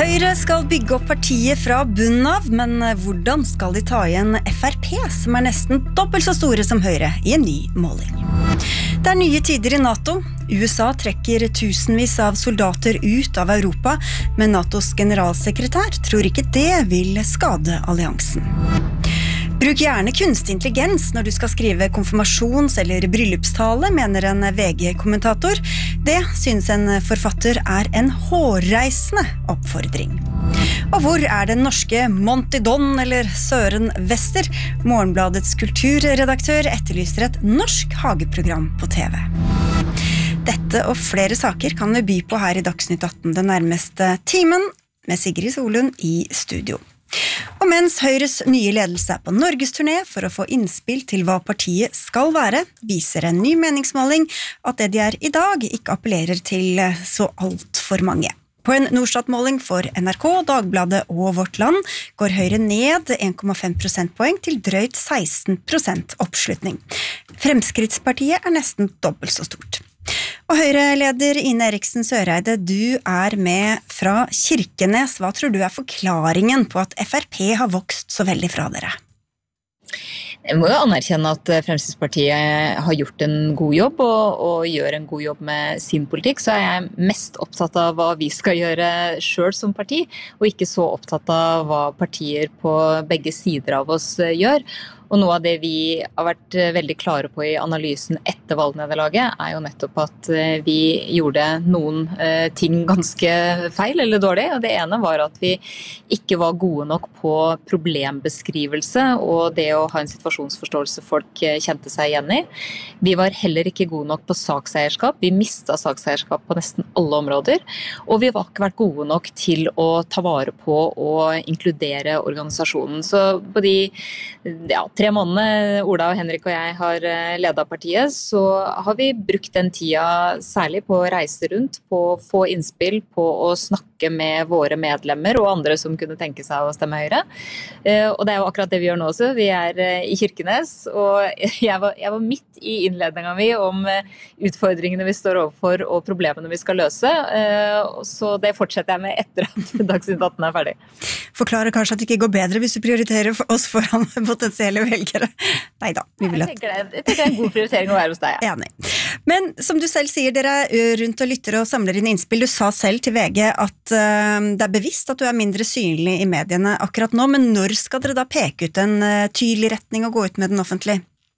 Høyre skal bygge opp partiet fra bunnen av, men hvordan skal de ta igjen FrP, som nesten dobbelt så store som Høyre i en ny måling? Det nye tider i NATO. USA trekker tusenvis av soldater ut av Europa, men NATOs generalsekretær tror ikke det vil skade alliansen. Bruk gjerne kunstig intelligens når du skal skrive konfirmasjons- eller bryllupstale, mener en VG-kommentator. Det synes en forfatter en hårreisende oppfordring. Og hvor den norske Monty Don eller Søren Vester? Morgenbladets kulturredaktør etterlyser et norsk hageprogram på TV. Dette og flere saker kan vi by på her i Dagsnytt 18 den nærmeste timen, med Sigrid Solund i studio. Og mens Høyres nye ledelse på Norgesturné for å få innspill til hva partiet skal være, viser en ny meningsmåling at det de i dag ikke appellerer til så alt for mange. På en Norstat-måling for NRK, Dagbladet og Vårt Land går Høyre ned 1,5 prosentpoeng til drøyt 16% oppslutning. Fremskrittspartiet nesten dobbelt så stort. Og Høyre-leder Ine Eriksen Søreide, du med fra Kirkenes. Hva tror du forklaringen på at FrP har vokst så veldig fra dere? Jeg må jo anerkjenne at Fremskrittspartiet har gjort en god jobb og gjør en god jobb med sin politikk, så jeg mest opptatt av hva vi skal gjøre selv som parti, og ikke så opptatt av hva partier på begge sider av oss gjør. Og noe av det vi har vært veldig klare på i analysen etter valgnederlaget jo nettopp at vi gjorde noen ting ganske feil eller dårlig. Og det ene var at vi ikke var gode nok på problembeskrivelse og det å ha en situasjonsforståelse folk kjente seg igjen i. Vi var heller ikke gode nok på sakseierskap. Vi mistet sakseierskap på nesten alle områder. Og vi var ikke vært gode nok til å ta vare på og inkludere organisasjonen. Så på de 3 månedene Ola og Henrik og jeg har ledet partiet, så har vi brukt den tida særlig på å reise rundt, på å få innspill, på å snakke med våre medlemmer og andre som kunne tenke seg å stemme Høyre. Og det jo akkurat det vi gjør nå også. Vi i Kirkenes, og jeg var midt i innledningen min om utfordringene vi står overfor og problemene vi skal løse, så det fortsetter jeg med etter at Dagsnytt 18 ferdig. Forklarer kanskje at det ikke går bedre hvis du prioriterer oss foran potensielle velgere. Neida, vi vil at... Jeg tenker det en god prioritering å være hos deg. Ja. Enig. Men som du selv sier, dere rundt og lytter og samler inn innspill. Du sa selv til VG at det bevisst at du mindre synlig i mediene akkurat nå, men når skal dere da peke ut en tydelig retning og gå ut med den offentlig?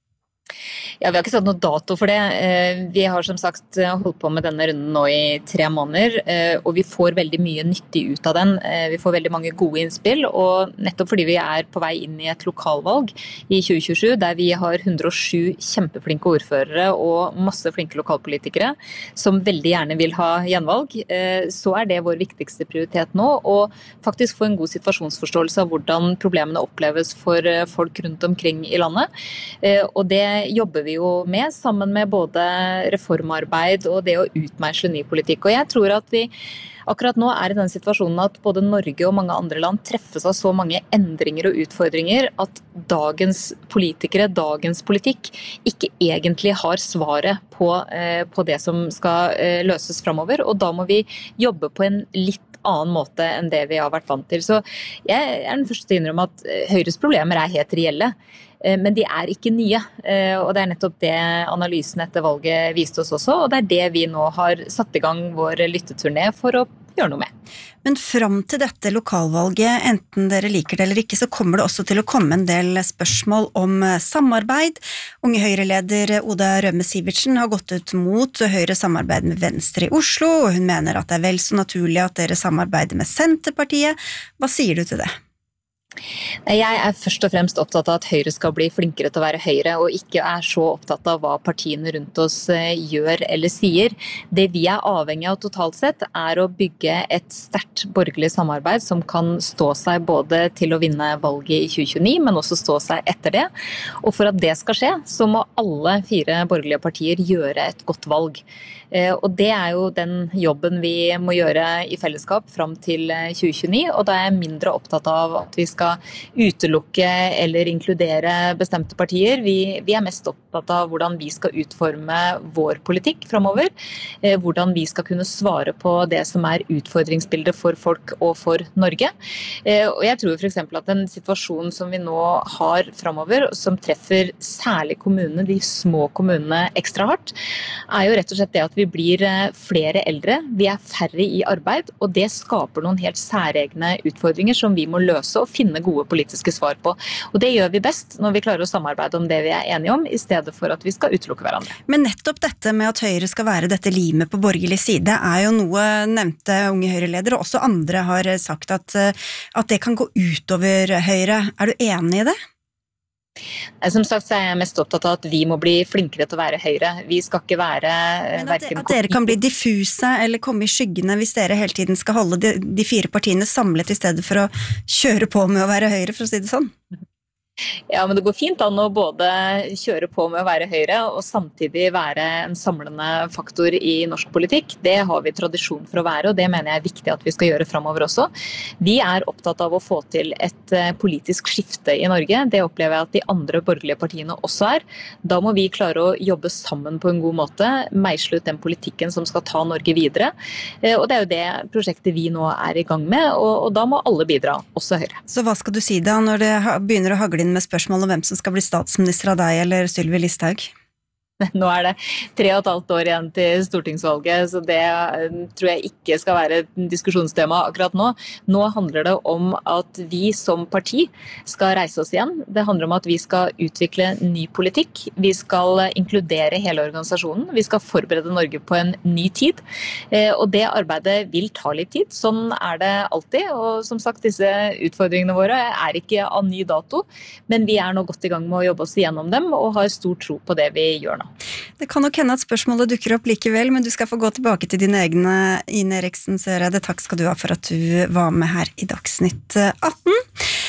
Ja, vi har ikke satt noe dato for det. Vi har som sagt holdt på med denne runden nå i 3 måneder, og vi får veldig mye nyttig ut av den. Vi får veldig mange gode innspill, og nettopp fordi vi på vei inn i et lokalvalg i 2027, der vi har 107 kjempeflinke ordførere og masse flinke lokalpolitikere som veldig gjerne vil ha gjenvalg, så det vår viktigste prioritet nå, og faktisk få en god situasjonsforståelse av hvordan problemene oppleves for folk rundt omkring i landet. Og det jobber vi jo med, sammen med både reformarbeid og det å utmeisle ny politikk. Og jeg tror at vi akkurat nå i den situasjonen at både Norge og mange andre land treffes av så mange endringer og utfordringer at dagens politikere, dagens politikk, ikke egentlig har svaret på det som skal løses fremover. Og da må vi jobbe på en litt annen måte enn det vi har vært vant til. Så jeg den første til å innrømme at Høyres problemer helt reelle. Men de ikke nye, og det nettopp det analysen etter valget viste oss også, og det det vi nå har satt i gang vår lytteturné for å gjøre noe med. Men fram til dette lokalvalget, enten dere liker det eller ikke, så kommer det også til å komme en del spørsmål om samarbeid. Unge Høyre-leder Oda Rømme Sivertsen har gått ut mot Høyres samarbeid med Venstre i Oslo, og hun mener at det vel så naturlig at dere samarbeider med Senterpartiet. Hva sier du til det? Jeg først og fremst opptatt av at Høyre skal bli flinkere til å være Høyre, og ikke så opptatt av hva partiene rundt oss gjør eller sier. Det vi avhengig av totalt sett å bygge et sterkt borgerlig samarbeid som kan stå seg både til å vinne valget i 2029, men også stå seg etter det. Og for at det skal skje, så må alle 4 borgerlige partier gjøre et godt valg. Og det jo den jobben vi må gjøre i fellesskap fram til 2029, og da jeg mindre opptatt av at vi skal utelukke eller inkludere bestemte partier. Vi mest opptatt av hvordan vi skal utforme vår politikk fremover, hvordan vi skal kunne svare på det som utfordringsbildet for folk og for Norge. Og jeg tror for eksempel at en situasjon som vi nå har fremover, som treffer særlig kommunene, de små kommunene ekstra hardt, jo rett og slett det at vi blir flere eldre, vi færre i arbeid, og det skaper noen helt særegne utfordringer som vi må løse og finne gode politiske svar på. Og det gjør vi best når vi klarer å samarbeide om det vi enige om, i stedet for at vi skal utelukke hverandre. Men nettopp dette med at Høyre skal være dette limet på borgerlig side, jo noe nevnte Unge Høyre-ledere, og også andre har sagt at det kan gå utover Høyre. Du enig i det? Som sagt så jeg mest opptatt av at vi må bli flinkere til å være Høyre. Vi skal ikke være Men at dere kan bli diffuse eller komme i skyggene hvis dere hele tiden skal holde de fire partiene samlet i stedet for å kjøre på med å være Høyre, for å si det sånn? Ja, men det går fint an å både kjøre på med å være Høyre og samtidig være en samlende faktor i norsk politikk. Det har vi tradisjon for å være, og det mener jeg viktig at vi skal gjøre fremover også. Vi opptatt av å få til et politisk skifte i Norge. Det opplever jeg at de andre borgerlige partiene også Da må vi klare å jobbe sammen på en god måte, meisle ut den politikken som skal ta Norge videre. Og det jo det prosjektet vi nå i gang med, og da må alle bidra, også Høyre. Så hva skal du si da, når det begynner å hagle med spørsmål om hvem som skal bli statsminister av deg eller Sylvi Listhaug? Nå det 3,5 år igjen til stortingsvalget, så det tror jeg ikke skal være et diskusjonstema akkurat nå. Nå handler det om at vi som parti skal reise oss igjen. Det handler om at vi skal utvikle ny politikk. Vi skal inkludere hele organisasjonen. Vi skal forberede Norge på en ny tid. Og det arbeidet vil ta litt tid. Sånn det alltid. Og som sagt, disse utfordringene våre ikke av ny dato, men vi nå godt i gang med å jobbe oss igjennom dem og har stor tro på det vi gjør nå. Det kan nok hende at spørsmålet dukker opp likevel, men du skal få gå tilbake til dine egne. Ine Eriksen Søreide, takk skal du ha for at du var med her i Dagsnytt 18.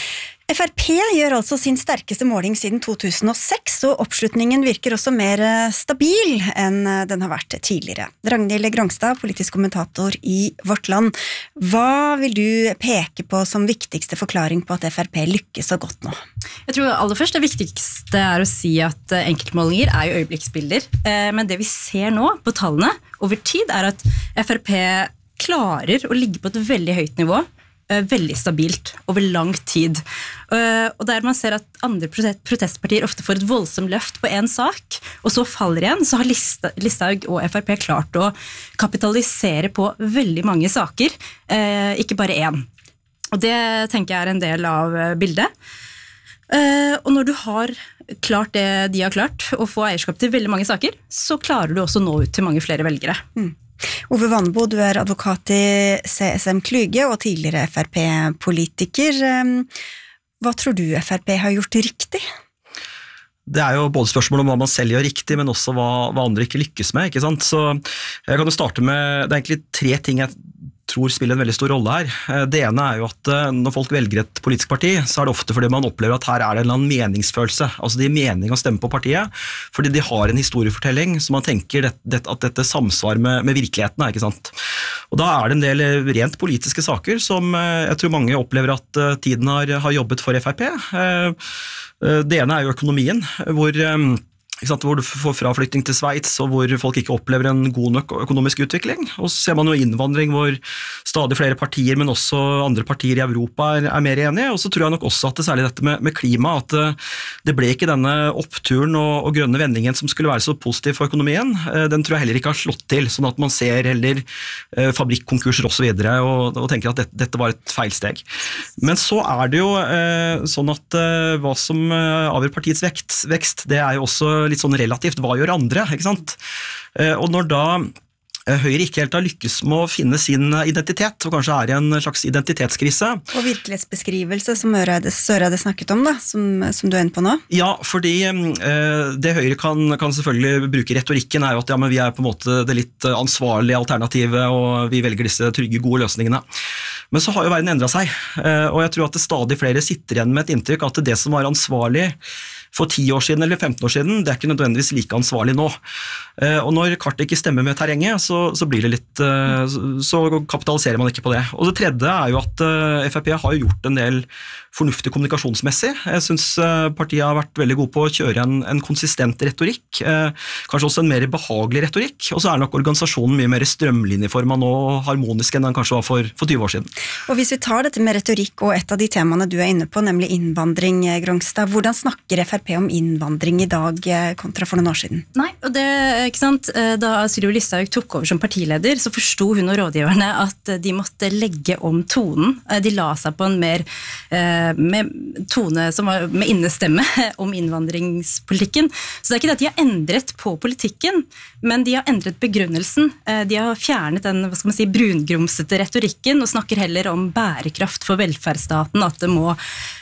FrP gjør altså sin sterkeste måling siden 2006, og oppslutningen virker også mer stabil enn den har vært tidligere. Ragnhild Grongstad, politisk kommentator i Vårt Land. Hva vil du peke på som viktigste forklaring på at FrP lykkes så godt nå? Jeg tror aller først det viktigste å si at enkeltmålinger jo øyeblikksbilder, men det vi ser nå på tallene over tid at FrP klarer å ligge på et veldig høyt nivå, veldig stabilt over lang tid. Og der man ser at andre protestpartier ofte får et voldsomt løft på en sak, og så faller igjen, så har Listhaug og FrP klart å kapitalisere på veldig mange saker, ikke bare én. Og det tenker jeg en del av bildet. Og når du har klart det de har klart, å få eierskap til veldig mange saker, så klarer du også å nå ut til mange flere velgere. Ove Vanbo, du advokat i CSM Klyge og tidligere FrP-politiker. Hva tror du FrP har gjort riktig? Det jo både spørsmål om hva man selv gjør riktig, men også hva andre ikke lykkes med, ikke sant? Så jeg kan jo starte med, det egentlig 3 ting jeg tror spiller en veldig stor rolle her. Det ene jo at når folk velger et politisk parti, så det ofte fordi man opplever at her det en eller annen meningsfølelse. Altså det mening å stemme på partiet, fordi de har en historiefortelling som man tenker at dette samsvar med virkeligheten, ikke sant? Og da det en del rent politiske saker som jeg tror mange opplever at tiden har jobbet for FrP. Det ene jo økonomien, hvor du får fraflytting til Sveits, og hvor folk ikke opplever en god nok økonomisk utvikling. Og så ser man jo innvandring hvor stadig flere partier, men også andre partier i Europa mer enige. Og så tror jeg nok også at det særlig dette med klima, at det ble ikke denne oppturen og grønne vendingen som skulle være så positiv for økonomien. Den tror jeg heller ikke har slått til, sånn at man ser heller fabrikkonkurser og så videre, og tenker at dette var et feilsteg. Men så det jo sånn at hva som avgjør partiets vekst, det jo også litt sånn relativt, hva gjør andre, ikke sant? Og når da Høyre ikke helt har lykkes med å finne sin identitet, og kanskje i en slags identitetskrise. Og virkelighetsbeskrivelse, som Søreide snakket om, da, som du inne på nå. Ja, fordi det Høyre kan selvfølgelig bruke retorikken jo at ja, men vi på en måte det litt ansvarlige alternativet, og vi velger disse trygge, gode løsningene. Men så har jo verden endret seg, og jeg tror at det stadig flere sitter igjen med et inntrykk at det som var ansvarlig for 10 år siden eller 15 år siden, det ikke nødvendigvis like ansvarlig nå. Og når kartet ikke stemmer med terrenget, så blir det litt, så kapitaliserer man ikke på det. Og det tredje jo at FrP har jo gjort en del fornuftig kommunikasjonsmessig. Jeg synes partiet har vært veldig gode på å kjøre en konsistent retorikk, kanskje også en mer behagelig retorikk, og så nok organisasjonen mye mer strømlinjeformet nå harmonisk enn den kanskje var for 20 år siden. Og hvis vi tar dette med retorikk og et av de temaene du inne på, nemlig innvandring, Grongstad, hvordan snakker FrP om innvandring i dag kontra for noen år siden? Nei, og det, ikke sant, da Sylvi Listhaug tok over som partileder, så forstod hun og rådgiverne at de måtte legge om tonen. De la seg på en mer med tone som var med innestemme om innvandringspolitikken. Så det ikke det at de har endret på politikken, men de har endret begrunnelsen. De har fjernet den, hva skal man si, brungrumsete retorikken og snakker heller om bærekraft for velferdsstaten, at det må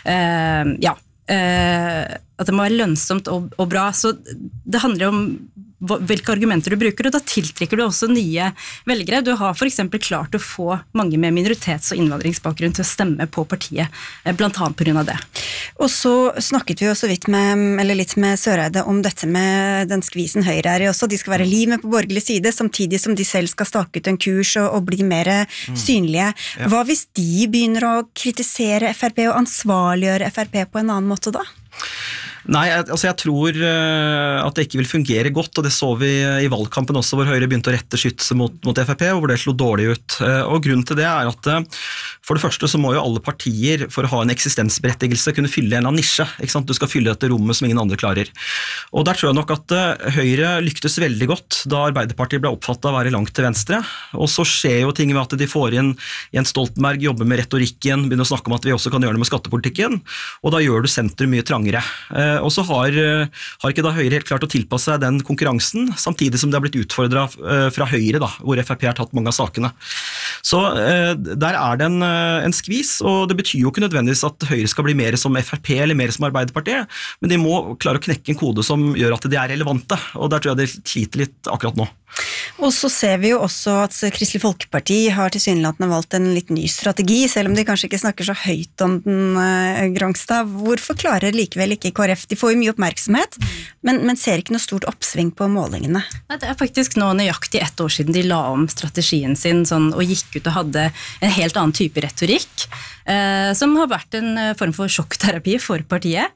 at det må være lønnsomt og bra. Så det handler om hvilke argumenter du bruker, og da tiltrekker du også nye velgere. Du har for eksempel klart å få mange med minoritets- og innvandringsbakgrunn til å stemme på partiet, blant annet på grunn av det. Og så snakket vi jo så vidt litt med Søreide om dette med den skvisen Høyre i også. De skal være limet på borgerlig side, samtidig som de selv skal stake ut en kurs og bli mer synlige. Ja. Hva hvis de begynner å kritisere FrP og ansvarliggjøre FrP på en annen måte da? Nei, altså jeg tror at det ikke vil fungere godt, og det så vi i valgkampen også, hvor Høyre begynte å rette skytset mot FrP, og hvor det slo dårlig ut. Og grunnen til det at for det første så må jo alle partier for å ha en eksistensberettigelse kunne fylle en eller annen nisje, ikke sant? Du skal fylle dette rommet som ingen andre klarer. Og der tror jeg nok at Høyre lyktes veldig godt da Arbeiderpartiet ble oppfattet å være langt til venstre, og så skjer jo ting ved at de får inn Jens Stoltenberg, jobber med retorikken, begynner å snakke om at vi også kan gjøre det med skattepolitikken, og da gjør du sentrum mye trangere. Og så har ikke da Høyre helt klart å tilpasse seg den konkurransen, samtidig som det har blitt utfordret fra Høyre, da, hvor FrP har tatt mange av sakene. Så der det en skvis, og det betyr jo ikke nødvendigvis at Høyre skal bli mer som FrP eller mer som Arbeiderpartiet, men de må klare å knekke en kode som gjør at de relevante, og der tror jeg det sliter litt akkurat nå. Og så ser vi jo også at Kristelig Folkeparti har tilsynelatende valgt en litt ny strategi, selv om de kanskje ikke snakker så høyt om den, Grongstad. Hvorfor klarer likevel ikke KrF? De får jo mye oppmerksomhet, men ser ikke noe stort oppsving på målingene. Nei, det faktisk nå nøyaktig 1 år siden de la om strategien sin sånn, og gikk ut og hadde en helt annen type retorikk, som har vært en form for sjokkterapi for partiet.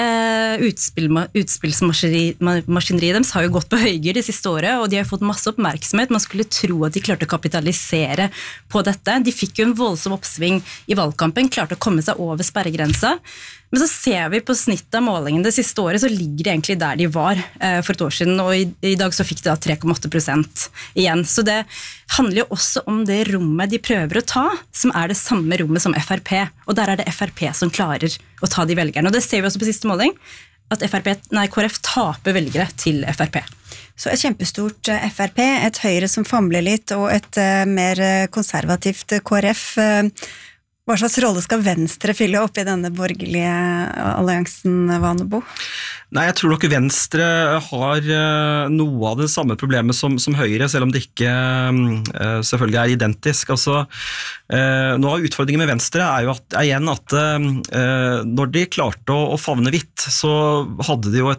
Utspillsmaskineriet deres har jo gått på høygir det siste året, og de har fått masse oppmerksomhet. Man skulle tro at de klarte å kapitalisere på dette. De fikk jo en voldsom oppsving i valgkampen, klarte å komme seg over sperregrensa. Men så ser vi på snittet av målingen det siste året, så ligger de egentlig der de var for 1 år siden, og i dag så fikk de da 3,8% igjen. Så det handler jo også om det rommet de prøver å ta, som det samme rommet som FrP, og der det FrP som klarer å ta de velgerne. Og det ser vi også på siste måling, at KrF taper velgere til FrP. Så et kjempestort FrP, et Høyre som famler litt, og et mer konservativt KrF. Hva slags rolle skal Venstre fylle opp i denne borgerlige alliansen, Vanebo? Nei, jeg tror nok Venstre har noe av det samme problemet som Høyre, selv om det ikke selvfølgelig identisk. Altså, noe av utfordringen med Venstre jo at når de klarte å favne vidt, så hadde de jo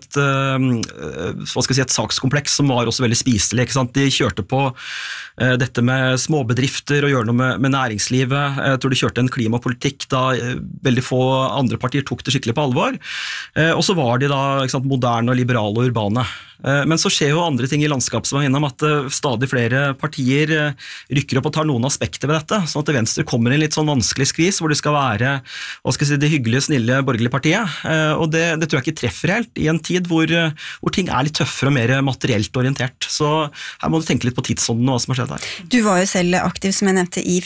et sakskompleks som var også veldig spiselig, ikke sant? De kjørte på dette med småbedrifter og gjøre noe med næringslivet. Jeg tror de kjørte en klimapolitikk da veldig få andre partier tok det skikkelig på alvor. Og så var de da moderne og liberale og urbane. Men så skjer jo andre ting i landskapet som var innom, at stadig flere partier rykker opp og tar noen aspekter ved dette, sånn at Venstre kommer i en litt sånn vanskelig skvis, hvor de skal være det hyggelige, snille, borgerlige partiet. Og det tror jeg ikke treffer helt i en tid hvor ting litt tøffere og mer materielt orientert. Så her må du tenke litt på tidsånden og hva som har skjedd her. Du var jo selv aktiv, som jeg nevnte, i